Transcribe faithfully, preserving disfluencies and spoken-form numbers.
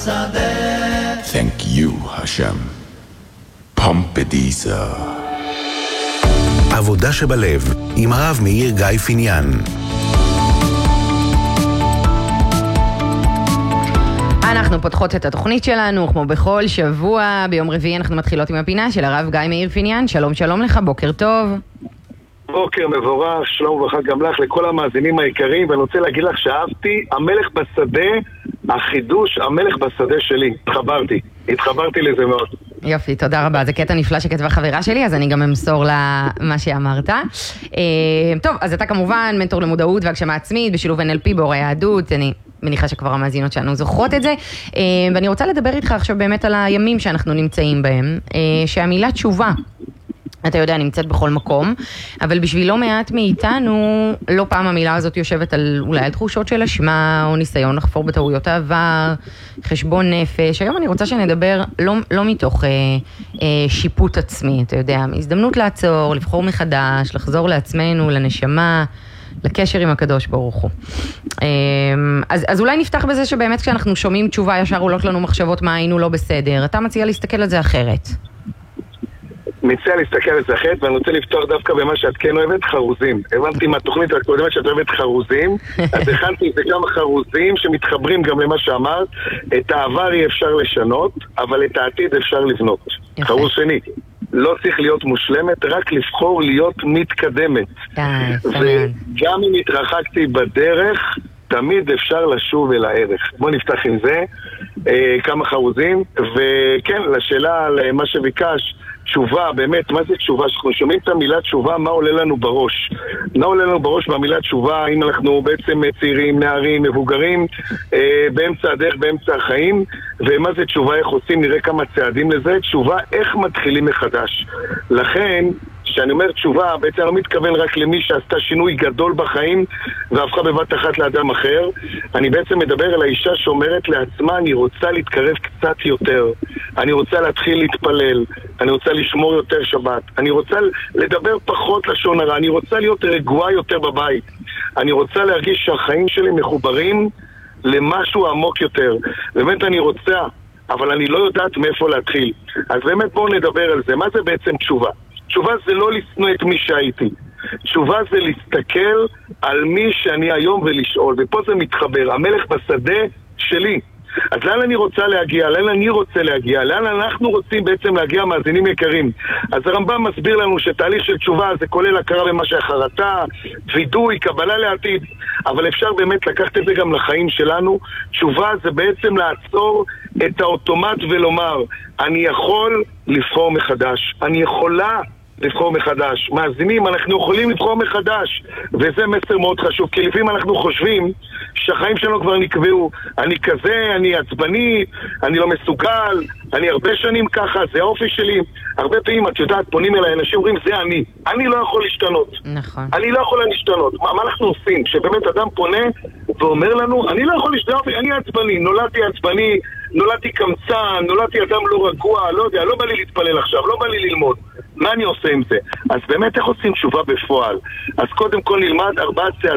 Thank you, Hashem. פומפדיזה. עבודה שבלב עם הרב מאיר גיא פיניאן. אנחנו פותחות את התוכנית שלנו, כמו בכל שבוע, ביום רביעי אנחנו מתחילות עם הפינה של הרב גיא מאיר פיניאן. שלום שלום לך, בוקר טוב. בוקר מבורך, שלום וברכה גם לך, לכל המאזינים היקרים, ואני רוצה להגיד לך שאהבתי, המלך בשדה, החידוש, המלך בשדה שלי, התחברתי, התחברתי לזה מאוד. יופי, תודה רבה, זה קטע נפלא שכתבה חברה שלי, אז אני גם אמסור לה מה שאמרת. טוב, אז אתה כמובן מנטור למודעות והגשמה עצמית, בשילוב אן אל פי באור היהדות, אני מניחה שכבר המאזינות שלנו זוכרות את זה, ואני רוצה לדבר איתך עכשיו באמת על הימים שאנחנו נמצאים בהם, שהמילה תשובה, אתה יודע, נמצאת בכל מקום, אבל בשביל לא מעט מאיתנו, לא פעם המילה הזאת יושבת על, אולי על תחושות של אשמה, או ניסיון לחפור בטעויות העבר, חשבון נפש. היום אני רוצה שנדבר לא, לא מתוך אה, אה, שיפוט עצמי, אתה יודע, הזדמנות לעצור, לבחור מחדש, לחזור לעצמנו, לנשמה, לקשר עם הקדוש ברוך הוא. אז, אז אולי נפתח בזה שבאמת כשאנחנו שומעים תשובה, ישר עולות לנו מחשבות מה היינו לא בסדר. אתה מציע להסתכל על זה אחרת. מציע להסתכל על זה אחרת, ואני רוצה לפתוח דווקא במה שאת כן אוהבת, חרוזים. הבנתי מהתוכנית הקודמת שאת אוהבת חרוזים, אז הכנתי את זה גם חרוזים שמתחברים גם למה שאמרת. את העבר אי אפשר לשנות, אבל את העתיד אפשר לבנות. יפה. חרוז שני, לא צריך להיות מושלמת, רק לבחור להיות מתקדמת. וגם אם התרחקתי בדרך, תמיד אפשר לשוב אל הערך. בוא נפתח עם זה אה, כמה חרוזים, וכן, לשאלה על מה שביקש, תשובה, באמת, מה זה תשובה? שאנחנו שומעים את המילה תשובה, מה עולה לנו בראש? מה עולה לנו בראש במילה תשובה, אם אנחנו בעצם צעירים, נערים, מבוגרים, אה, באמצע הדרך, באמצע החיים, ומה זה תשובה, איך עושים, נראה כמה צעדים לזה. תשובה, איך מתחילים מחדש. לכן, כשאני אומר תשובה, בעצם לא מתכוון רק למי שעשתה שינוי גדול בחיים והפכה בבת אחת לאדם אחר. אני בעצם מדבר על האישה שאומרת לעצמה, אני רוצה להתקרב קצת יותר, אני רוצה להתחיל להתפלל, אני רוצה לשמור יותר שבת, אני רוצה לדבר פחות לשון הרע, אני רוצה להיות רגועה יותר בבית, אני רוצה להרגיש שהחיים שלי מחוברים למשהו עמוק יותר. באמת אני רוצה, אבל אני לא יודעת מאיפה להתחיל. אז באמת בואו נדבר על זה. מה זה בעצם תשובה? תשובה זה לא לשנוא את מי שהייתי. תשובה זה להסתכל על מי שאני היום ולשאול. ופה זה מתחבר. המלך בשדה שלי. אז לאן אני רוצה להגיע? לאן אני רוצה להגיע? לאן אנחנו רוצים בעצם להגיע, מאזינים יקרים? אז הרמב"ם מסביר לנו שתהליך של תשובה זה כולל הכרה במה שהחרטה, וידוי, קבלה לעתיד. אבל אפשר באמת לקחת את זה גם לחיים שלנו. תשובה זה בעצם לעצור את האוטומט ולומר, אני יכול לבחור מחדש. אני יכולה לבחור מחדש. מאזינים, אנחנו יכולים לבחור מחדש. וזה מסר מאוד חשוב, כי לפעמים אנחנו חושבים שהחיים שלנו כבר נקבעו. אני כזה, אני עצבני, אני לא מסוגל, אני הרבה שנים ככה, זה האופי שלי. הרבה פעמים, את יודעת, פונים אליי, אנשים אומרים, זה אני. אני לא יכול להשתנות. נכון. אני לא יכול להשתנות. מה, מה אנחנו עושים? שבאמת אדם פונה ואומר לנו, אני לא יכול להשתנות, אני עצבני, נולדתי עצבני, נולדתי קמצן, נולדתי אדם לא רגוע, לא יודע, לא בא לי להתפלל עכשיו, לא בא לי ללמוד. מה אני עושה עם זה? אז באמת איך עושים תשובה בפועל? אז קודם כל נלמד ארבעה צעדים